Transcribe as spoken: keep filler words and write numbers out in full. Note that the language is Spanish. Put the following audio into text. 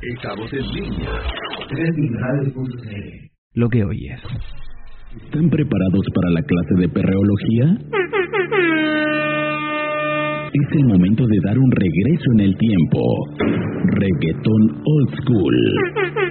Estamos en línea. Trendy punto c l. Lo que oyes. ¿Están preparados para la clase de perreología? Es el momento de dar un regreso en el tiempo. Reggaetón Old School.